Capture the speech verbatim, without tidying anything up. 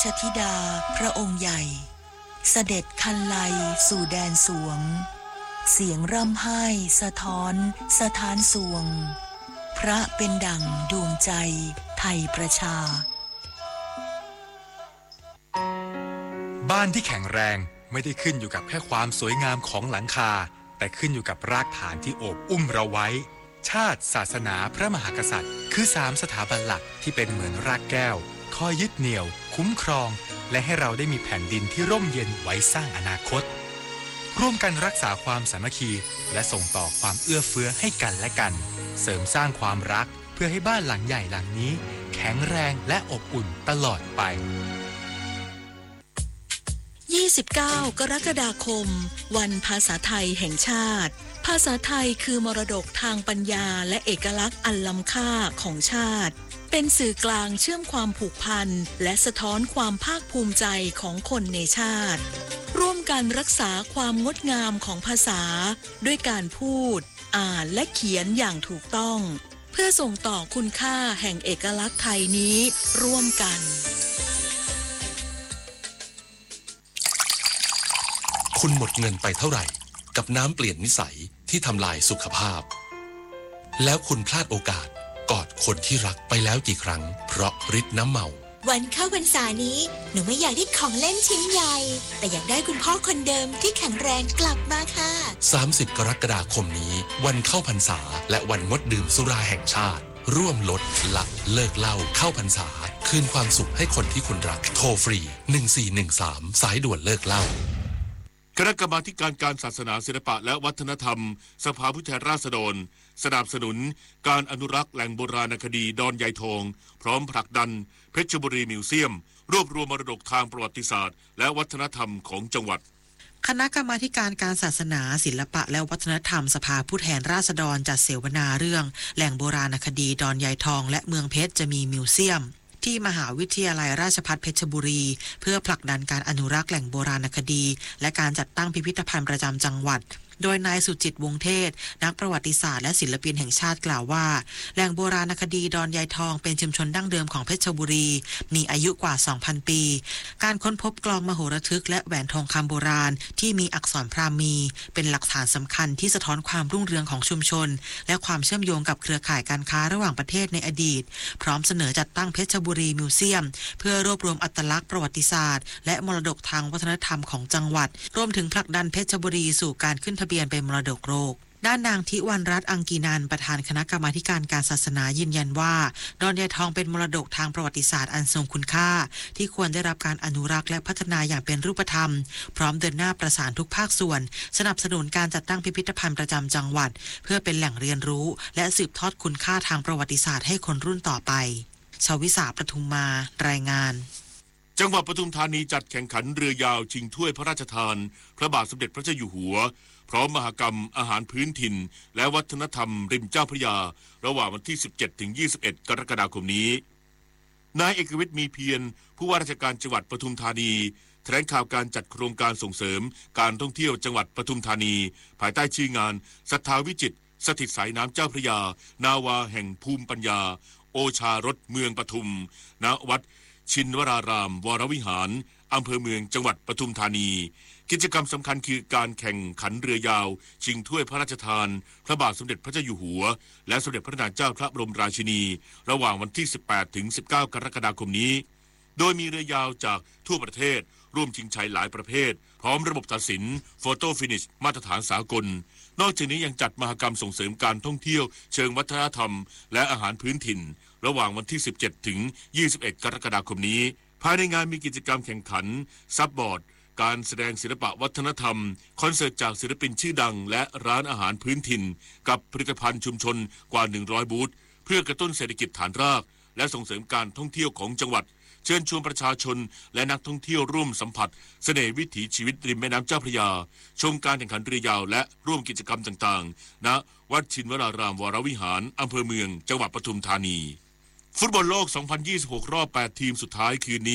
ชธิดาพระองค์ใหญ่เสด็จคันไลสู่แดนสวงเสียงร่ำไห้สะท้อนสถานสวงพระเป็นดั่งดวงใจไทยประชาบ้านที่แข็งแรงไม่ได้ขึ้นอยู่กับแค่ความสวยงามของหลังคาแต่ขึ้นอยู่กับรากฐานที่โอบอุ้มเราไว้ชาติศาสนาพระมหากษัตริย์คือสามสถาบันหลักที่เป็นเหมือนรากแก้วคอยยึดเหนี่ยวคุ้มครองและให้เราได้มีแผ่นดินที่ร่มเย็นไว้สร้างอนาคตร่วมกันรักษาความสามัคคีและส่งต่อความเอื้อเฟื้อให้กันและกันเสริมสร้างความรักเพื่อให้บ้านหลังใหญ่หลังนี้แข็งแรงและอบอุ่นตลอดไปยี่สิบเก้ากรกฎาคมวันภาษาไทยแห่งชาติภาษาไทยคือมรดกทางปัญญาและเอกลักษณ์อันล้ำค่าของชาติเป็นสื่อกลางเชื่อมความผูกพันและสะท้อนความภาคภูมิใจของคนในชาติร่วมกันรักษาความงดงามของภาษาด้วยการพูดอ่านและเขียนอย่างถูกต้องเพื่อส่งต่อคุณค่าแห่งเอกลักษณ์ไทยนี้ร่วมกันคุณหมดเงินไปเท่าไหร่กับน้ำเปลี่ยนนิสัยที่ทำลายสุขภาพแล้วคุณพลาดโอกาสกอดคนที่รักไปแล้วกี่ครั้งเพราะฤทธิ์น้ำเมาวันเข้าพรรษานี้หนูไม่อยากได้ของเล่นชิ้นใหญ่แต่อยากได้คุณพ่อคนเดิมที่แข็งแรงกลับมาค่ะสามสิบกรกฎาคมนี้วันเข้าพรรษาและวันงดดื่มสุราแห่งชาติร่วมลดละเลิกเหล้าเข้าพรรษาคืนความสุขให้คนที่คุณรักโทรฟรีหนึ่งสี่หนึ่งสามสายด่วนเลิกเหล้าคณะกรรมาการการศาสนาศิลปะและวัฒนธรรมสภาผู้แทนราษฎรสนับสนุนการอนุรักษ์แหล่งโบราณคดีดอนยายทองพร้อมผลักดันเพชรบุรีมิวเซียมรวบรวมมรดกทางประวัติศาสตร์และวัฒนธรรมของจังหวัดคณะกรรมาการการศาสนาศิลปะและวัฒนธรรมสภาผู้แทนราษฎรจัดเสวนาเรื่องแหล่งโบราณคดีดอนยายทองและเมืองเพชรจะมีมิวเซียมที่มหาวิทยาลัยราชภัฏเพชรบุรีเพื่อผลักดันการอนุรักษ์แหล่งโบราณคดีและการจัดตั้งพิพิธภัณฑ์ประจำจังหวัดโดยนายสุจิตวงศ์เทศนักประวัติศาสตร์และศิลปินแห่งชาติกล่าวว่าแหล่งโบราณคดีดอนยายทองเป็นชุมชนดั้งเดิมของเพชรบุรีมีอายุกว่า สองพัน ปีการค้นพบกลองมโหระทึกและแหวนทองคำโบราณที่มีอักษรพราหมณ์เป็นหลักฐานสำคัญที่สะท้อนความรุ่งเรืองของชุมชนและความเชื่อมโยงกับเครือข่ายการค้าระหว่างประเทศในอดีตพร้อมเสนอจัดตั้งเพชรบุรีมิวเซียมเพื่อรวบรวมอัตลักษณ์ประวัติศาสตร์และมรดกทางวัฒนธรรมของจังหวัดรวมถึงผลักดันเพชรบุรีสู่การขึ้นทะเบียนเป็นมรดกโลกด้านนางทิวรรณรัตน์อังกีนันท์ประธานคณะกรรมาการการศาสนายืนยันว่าดอนยายทองเป็นมรดกทางประวัติศาสตร์อันทรงคุณค่าที่ควรได้รับการอนุรักษ์และพัฒนาอย่างเป็นรูปธรรมพร้อมเดินหน้าประสานทุกภาคส่วนสนับสนุนการจัดตั้งพิพิธภัณฑ์ประจำจังหวัดเพื่อเป็นแหล่งเรียนรู้และสืบทอดคุณค่าทางประวัติศาสตร์ให้คนรุ่นต่อไปชวิสาปทุมมารายงานจังหวัดปทุมธานีจัดแข่งขันเรือยาวชิงถ้วยพระราชทานพระบาทสมเด็จพระเจ้าอยู่หัวพร้อมมหกรรมอาหารพื้นถิ่นและวัฒนธรรมริมเจ้าพระยาระหว่างวันที่ สิบเจ็ดถึงยี่สิบเอ็ด กรกฎาคมนี้นายเอกวิทย์มีเพียรผู้ว่าราชการจังหวัดปทุมธานีแถลงข่าวการจัดโครงการส่งเสริมการท่องเที่ยวจังหวัดปทุมธานีภายใต้ชื่องานศรัทธาวิจิตรสถิตสายน้ำเจ้าพระยานาวาแห่งภูมิปัญญาโอชารสเมืองปทุมณวัดชินวรารามวรวิหารอำเภอเมืองจังหวัดปทุมธานีกิจกรรมสำคัญคือการแข่งขันเรือยาวชิงถ้วยพระราชทานพระบาทสมเด็จพระเจ้าอยู่หัวและสมเด็จพระนางเจ้าพระบรมราชินีระหว่างวันที่ สิบแปดถึงสิบเก้า กรกฎาคมนี้โดยมีเรือยาวจากทั่วประเทศร่วมชิงชัยหลายประเภทพร้อมระบบตัดสินโฟโต้ฟินิชมาตรฐานสากลนอกจากนี้ยังจัดมหกรรมส่งเสริมการท่องเที่ยวเชิงวัฒนธรรมและอาหารพื้นถิ่นระหว่างวันที่ สิบเจ็ดถึงยี่สิบเอ็ด กรกฎาคมนี้ภายในงานมีกิจกรรมแข่งขันซับบอร์ดการแสดงศิลปะวัฒนธรรมคอนเสิร์ตจากศิลปินชื่อดังและร้านอาหารพื้นถิ่นกับผลิตภัณฑ์ชุมชนกว่าหนึ่งร้อยบูธเพื่อกระตุ้นเศรษฐกิจฐานรากและส่งเสริมการท่องเที่ยวของจังหวัดเชิญชวนประชาชนและนักท่องเที่ยวร่วมสัมผัสเสน่ห์วิถีชีวิตริมแม่น้ำเจ้าพระยาชมการแข่งขันเรือยาวและร่วมกิจกรรมต่างๆณวัดชินวรารามวรวิหารอำเภอเมืองจังหวัดปทุมธานีฟุตบอลโลก สองพันยี่สิบหก รอบ แปด ทีมสุดท้ายคืนนี้